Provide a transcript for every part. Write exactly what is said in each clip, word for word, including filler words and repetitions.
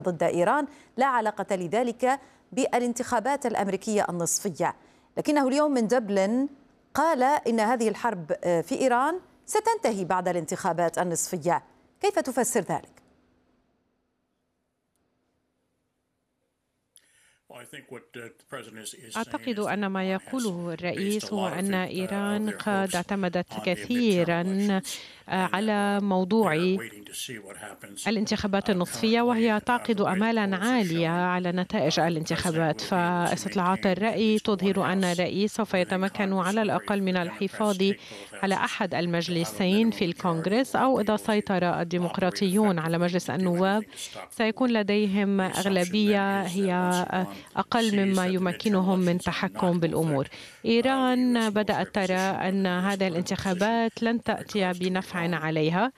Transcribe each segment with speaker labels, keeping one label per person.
Speaker 1: ضد إيران لا علاقة لذلك بالانتخابات الأمريكية النصفية، لكنه اليوم من دبلن قال إن هذه الحرب في إيران ستنتهي بعد الانتخابات النصفية. كيف تفسر ذلك؟
Speaker 2: أعتقد أن ما يقوله الرئيس هو أن إيران قد اعتمدت كثيرا على موضوع الانتخابات النصفية، وهي تعقد آمالا عالية على نتائج الانتخابات. فاستطلاعات الرأي تظهر أن الرئيس سوف يتمكن على الأقل من الحفاظ على أحد المجلسين في الكونغرس، أو إذا سيطر الديمقراطيون على مجلس النواب سيكون لديهم أغلبية هي أقل مما يمكنهم من تحكم بالأمور. إيران بدأت ترى أن هذه الانتخابات لن تأتي بنفع عليها،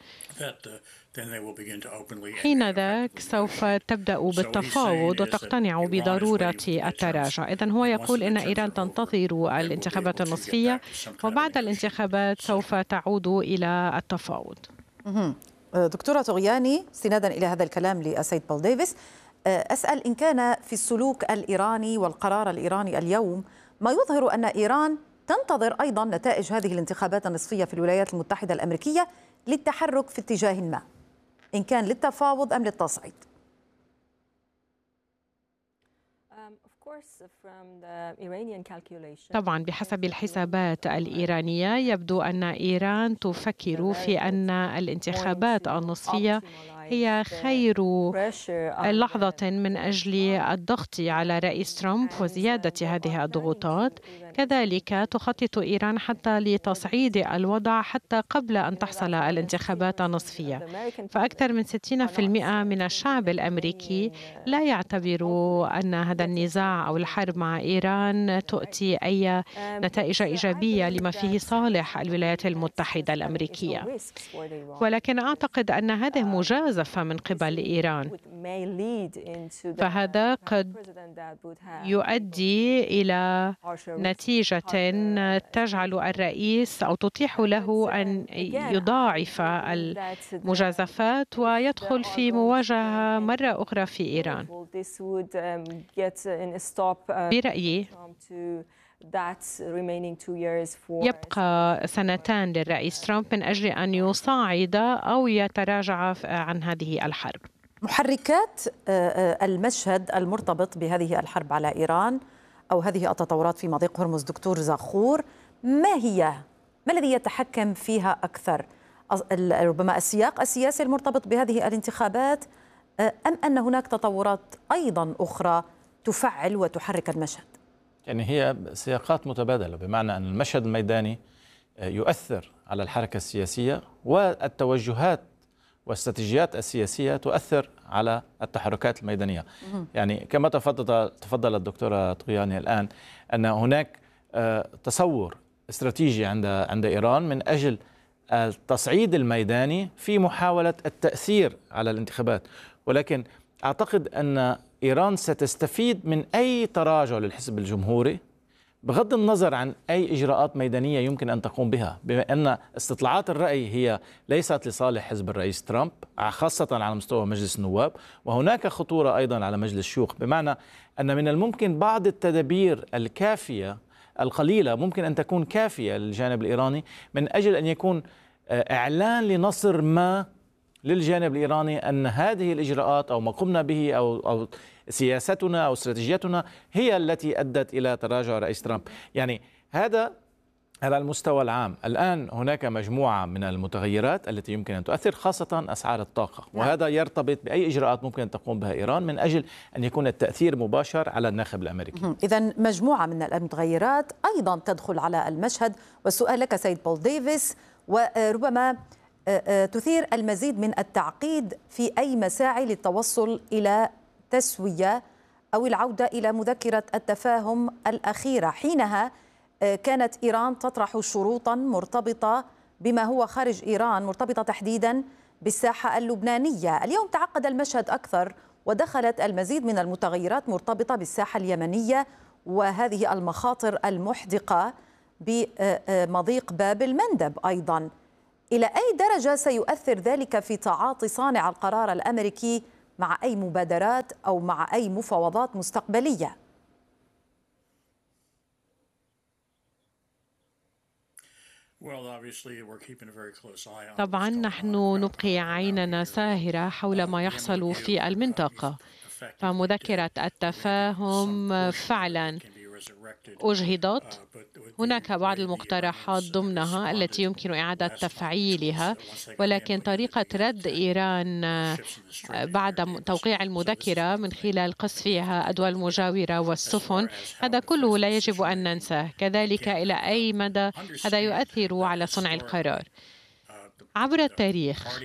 Speaker 2: حينذاك سوف تبدأ بالتفاوض وتقتنع بضرورة التراجع. إذن هو يقول إن إيران تنتظر الانتخابات النصفية، وبعد الانتخابات سوف تعود إلى التفاوض.
Speaker 1: دكتورة طغياني، استنادا إلى هذا الكلام للسيد بول ديفيس، أسأل إن كان في السلوك الإيراني والقرار الإيراني اليوم ما يظهر أن إيران تنتظر أيضا نتائج هذه الانتخابات النصفية في الولايات المتحدة الأمريكية للتحرك في اتجاه ما، إن كان للتفاوض أم للتصعيد.
Speaker 2: طبعا بحسب الحسابات الإيرانية يبدو أن إيران تفكر في أن الانتخابات النصفية هي خير لحظة من أجل الضغط على رئيس ترامب وزيادة هذه الضغوطات. كذلك تخطط إيران حتى لتصعيد الوضع حتى قبل أن تحصل الانتخابات النصفية. فأكثر من ستين بالمئة من الشعب الأمريكي لا يعتبر أن هذا النزاع أو الحرب مع إيران تؤتي أي نتائج إيجابية لما فيه صالح الولايات المتحدة الأمريكية، ولكن أعتقد أن هذه مجازفة من قبل إيران، فهذا قد يؤدي إلى نتيجة تجعل الرئيس أو تتيح له أن يضاعف المجازفات ويدخل في مواجهة مرة أخرى في إيران. برأيي يبقى سنتان للرئيس ترامب من أجل أن يصعد أو يتراجع عن هذه الحرب.
Speaker 1: محركات المشهد المرتبط بهذه الحرب على إيران أو هذه التطورات في مضيق هرمز، دكتور زاخور، ما هي؟ ما الذي يتحكم فيها أكثر؟ ربما السياق السياسي المرتبط بهذه الانتخابات، أم أن هناك تطورات أيضا أخرى تفعل وتحرك المشهد؟
Speaker 3: يعني هي سياقات متبادلة، بمعنى أن المشهد الميداني يؤثر على الحركة السياسية، والتوجهات والاستراتيجيات السياسية تؤثر على التحركات الميدانية. يعني كما تفضل تفضل الدكتورة طغياني الآن، أن هناك تصور استراتيجي عند عند إيران من أجل التصعيد الميداني في محاولة التأثير على الانتخابات، ولكن أعتقد أن إيران ستستفيد من أي تراجع للحزب الجمهوري بغض النظر عن أي إجراءات ميدانية يمكن أن تقوم بها، بما أن استطلاعات الرأي هي ليست لصالح حزب الرئيس ترامب خاصة على مستوى مجلس النواب، وهناك خطورة أيضا على مجلس الشيوخ، بمعنى أن من الممكن بعض التدابير الكافية القليلة ممكن أن تكون كافية للجانب الإيراني من أجل أن يكون إعلان لنصر ما للجانب الإيراني أن هذه الإجراءات أو ما قمنا به أو أو سياستنا أو استراتيجيتنا هي التي أدت إلى تراجع رئيس ترامب. يعني هذا على المستوى العام. الآن هناك مجموعة من المتغيرات التي يمكن أن تؤثر، خاصة أسعار الطاقة، وهذا يرتبط بأي إجراءات ممكن أن تقوم بها إيران من أجل أن يكون التأثير مباشر على الناخب الأمريكي.
Speaker 1: إذن مجموعة من المتغيرات أيضا تدخل على المشهد. والسؤال لك سيد بول ديفيس، وربما تثير المزيد من التعقيد في أي مساعي للتوصل إلى تسوية أو العودة إلى مذكرة التفاهم الأخيرة. حينها كانت إيران تطرح شروطا مرتبطة بما هو خارج إيران، مرتبطة تحديدا بالساحة اللبنانية. اليوم تعقد المشهد أكثر ودخلت المزيد من المتغيرات مرتبطة بالساحة اليمنية وهذه المخاطر المحدقة بمضيق باب المندب أيضا. إلى أي درجة سيؤثر ذلك في تعاطي صانع القرار الأمريكي مع أي مبادرات أو مع أي مفاوضات مستقبلية؟
Speaker 2: طبعا نحن نبقي عيننا ساهرة حول ما يحصل في المنطقة، فمذكرة التفاهم فعلا أجهضت. هناك بعض المقترحات ضمنها التي يمكن إعادة تفعيلها، ولكن طريقة رد إيران بعد توقيع المذكرة من خلال قصفها الدول المجاورة والسفن، هذا كله لا يجب أن ننساه. كذلك إلى أي مدى هذا يؤثر على صنع القرار عبر التاريخ.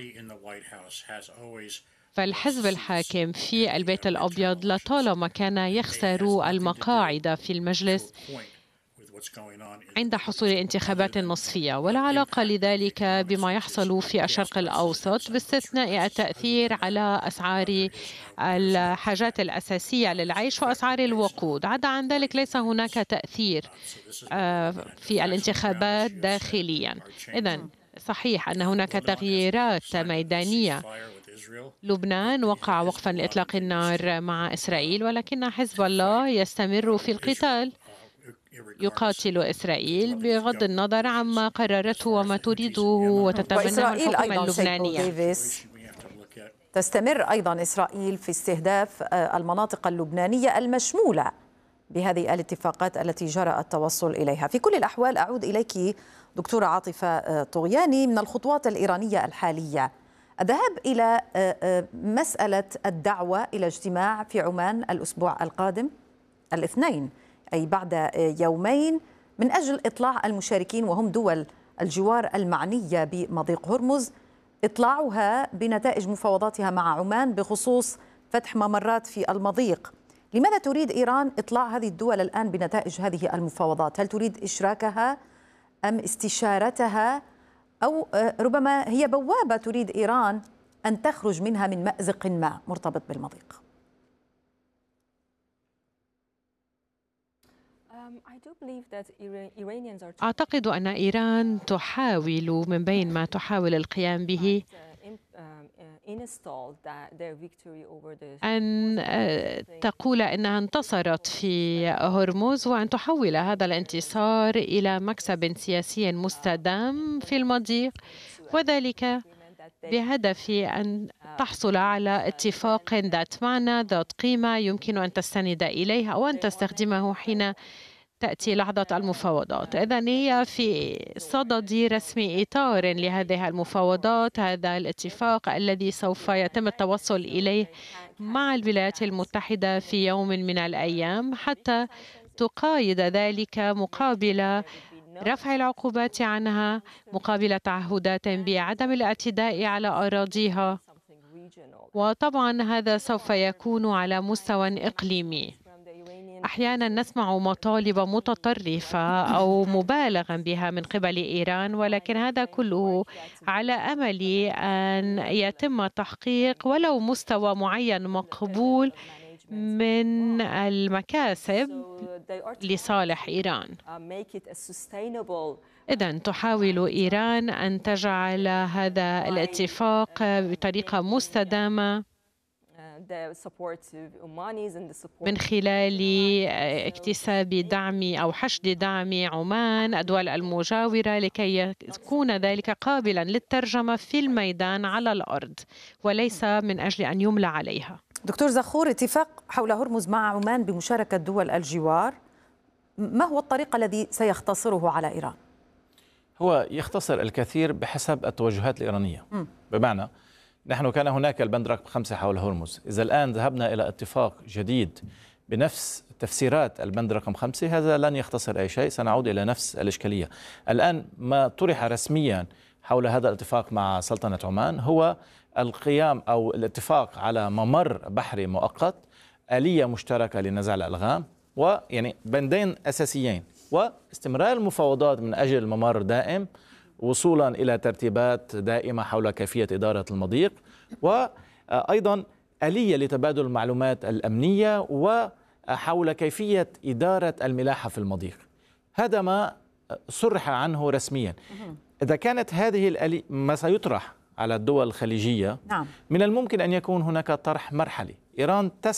Speaker 2: فالحزب الحاكم في البيت الأبيض لطالما كان يخسر المقاعد في المجلس عند حصول الانتخابات النصفية، ولا علاقة لذلك بما يحصل في الشرق الأوسط باستثناء التأثير على أسعار الحاجات الأساسية للعيش وأسعار الوقود. عدا عن ذلك ليس هناك تأثير في الانتخابات داخليا. إذن صحيح أن هناك تغييرات ميدانية. لبنان وقع وقفا لإطلاق النار مع إسرائيل، ولكن حزب الله يستمر في القتال، يقاتل إسرائيل بغض النظر عما قررته وما تريده وتتبناه الحكومة اللبنانية.
Speaker 1: تستمر أيضا إسرائيل في استهداف المناطق اللبنانية المشمولة بهذه الاتفاقات التي جرى التوصل إليها. في كل الأحوال أعود إليك دكتورة عاطفة طغياني. من الخطوات الإيرانية الحالية الذهاب إلى مسألة الدعوة إلى اجتماع في عمان الأسبوع القادم الاثنين، أي بعد يومين، من أجل إطلاع المشاركين وهم دول الجوار المعنية بمضيق هرمز، إطلاعها بنتائج مفاوضاتها مع عمان بخصوص فتح ممرات في المضيق. لماذا تريد إيران إطلاع هذه الدول الآن بنتائج هذه المفاوضات؟ هل تريد إشراكها أم استشارتها، أو ربما هي بوابة تريد إيران أن تخرج منها من مأزق ما مرتبط بالمضيق؟
Speaker 2: أعتقد أن إيران تحاول من بين ما تحاول القيام به أن تقول أنها انتصرت في هرمز، وأن تحول هذا الانتصار إلى مكسب سياسي مستدام في المضيق، وذلك بهدف أن تحصل على اتفاق ذات معنى ذات قيمة يمكن أن تستند إليها أو أن تستخدمه حين تأتي لحظة المفاوضات. إذن هي في صدد رسم إطار لهذه المفاوضات، هذا الاتفاق الذي سوف يتم التوصل إليه مع الولايات المتحدة في يوم من الأيام، حتى تقايد ذلك مقابل رفع العقوبات عنها، مقابل تعهدات بعدم الاعتداء على أراضيها، وطبعا هذا سوف يكون على مستوى إقليمي. أحيانا نسمع مطالب متطرفة أو مبالغا بها من قبل إيران، ولكن هذا كله على أمل أن يتم تحقيق ولو مستوى معين مقبول من المكاسب لصالح إيران. إذن تحاول إيران أن تجعل هذا الاتفاق بطريقة مستدامة من خلال اكتساب دعم أو حشد دعم عمان الدول المجاورة، لكي يكون ذلك قابلا للترجمة في الميدان على الأرض وليس من أجل أن يملى عليها.
Speaker 1: دكتور زخور، اتفاق حول هرمز مع عمان بمشاركة دول الجوار، ما هو الطريق الذي سيختصره على إيران؟
Speaker 3: هو يختصر الكثير بحسب التوجهات الإيرانية. م. بمعنى نحن كان هناك البند رقم خمسة حول هرمز، إذا الآن ذهبنا إلى اتفاق جديد بنفس تفسيرات البند رقم خمسة، هذا لن يختصر أي شيء، سنعود إلى نفس الإشكالية. الآن ما طرح رسميا حول هذا الاتفاق مع سلطنة عمان هو القيام أو الاتفاق على ممر بحري مؤقت، آلية مشتركة لنزع الألغام، ويعني بندين أساسيين، واستمرار المفاوضات من أجل ممر دائم وصولا إلى ترتيبات دائمة حول كيفية إدارة المضيق، وأيضا آلية لتبادل المعلومات الأمنية وحول كيفية إدارة الملاحة في المضيق. هذا ما صرح عنه رسميا. إذا كانت هذه الآلية ما سيطرح على الدول الخليجية.
Speaker 1: نعم.
Speaker 3: من الممكن أن يكون هناك طرح مرحلي. إيران تسعى